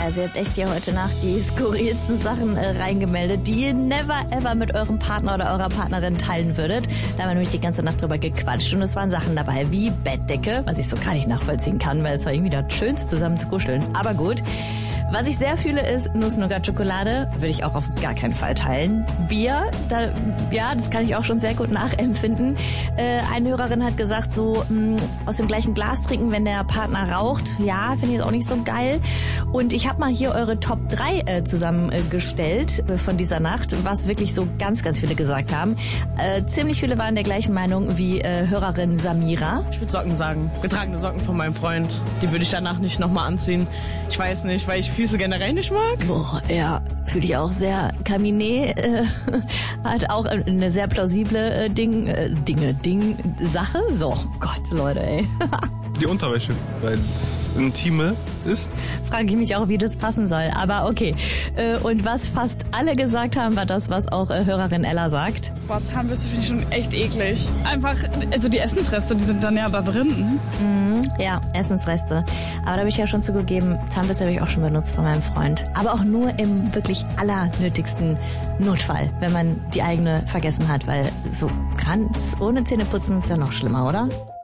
Also ihr habt echt hier heute Nacht die skurrilsten Sachen reingemeldet, die ihr never ever mit eurem Partner oder eurer Partnerin teilen würdet. Da haben wir nämlich die ganze Nacht drüber gequatscht und es waren Sachen dabei wie Bettdecke, was ich so gar nicht nachvollziehen kann, weil es war irgendwie das Schönste zusammen zu kuscheln. Aber gut. Was ich sehr fühle ist Nuss-Nougat-Schokolade, würde ich auch auf gar keinen Fall teilen. Bier, das kann ich auch schon sehr gut nachempfinden. Eine Hörerin hat gesagt, so aus dem gleichen Glas trinken, wenn der Partner raucht. Ja, finde ich jetzt auch nicht so geil. Und ich habe mal hier eure Top 3 zusammengestellt von dieser Nacht, was wirklich so ganz, ganz viele gesagt haben. Ziemlich viele waren der gleichen Meinung wie Hörerin Samira. Ich würde Socken sagen. Getragene Socken von meinem Freund. Die würde ich danach nicht nochmal anziehen. Ich weiß nicht, weil ich Füße generell nicht mag. Boah, ja, fühle ich auch sehr. Caminé hat auch eine sehr plausible Sache. So, Gott, Leute, ey. Die Unterwäsche, weil das Intime ist. Frage ich mich auch, wie das passen soll. Aber okay. Und was fast alle gesagt haben, war das, was auch Hörerin Ella sagt. Boah, Zahnbürste finde ich schon echt eklig. Einfach, also die Essensreste, die sind dann ja da drin. Ja, Essensreste. Aber da habe ich ja schon zugegeben, Zahnbürste habe ich auch schon benutzt von meinem Freund. Aber auch nur im wirklich allernötigsten Notfall, wenn man die eigene vergessen hat. Weil so ganz ohne Zähneputzen ist ja noch schlimmer, oder?